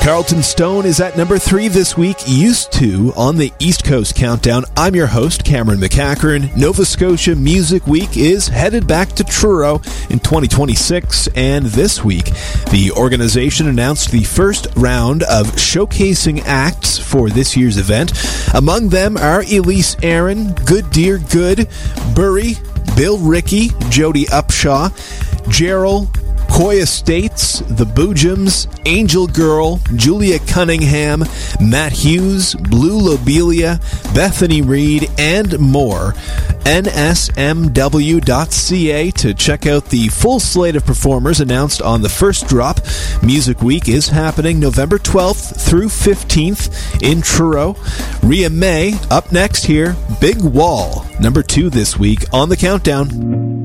Carlton Stone is at number 3 this week, Used To, on the East Coast Countdown. I'm your host, Cameron McCachern. Nova Scotia Music Week is headed back to Truro in 2026, and this week, the organization announced the first round of showcasing acts for this year's event. Among them are Elise Aaron, Good Dear Good, Burry, Bill Rickey, Jody Upshaw, Gerald, Coy Estates, The Boojums, Angel Girl, Julia Cunningham, Matt Hughes, Blue Lobelia, Bethany Reed, and more. nsmw.ca to check out the full slate of performers announced on the first drop. Music Week is happening November 12th through 15th in Truro. Rhea May up next here. Big Wall, number 2 this week on the Countdown.